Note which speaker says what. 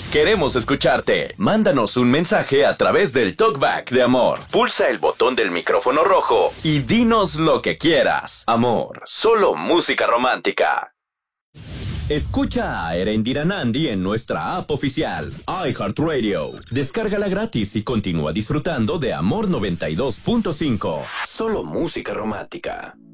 Speaker 1: Queremos escucharte. Mándanos un mensaje a través del TalkBack de Amor. Pulsa el botón del micrófono rojo y dinos lo que quieras. Amor, solo música romántica. Escucha a Erendira Nandi en nuestra app oficial, iHeartRadio. Descárgala gratis y continúa disfrutando de Amor 92.5. Solo música romántica.